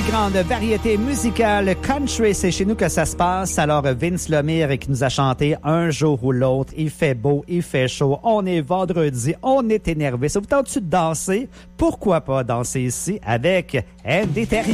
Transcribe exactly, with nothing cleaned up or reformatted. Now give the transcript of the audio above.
Grande variété musicale country, c'est chez nous que ça se passe. Alors Vince Lemire qui nous a chanté Un jour ou l'autre, il fait beau, il fait chaud, on est vendredi, on est énervé. Ça vous tente-tu de danser? Pourquoi pas danser ici avec Andy Thériault?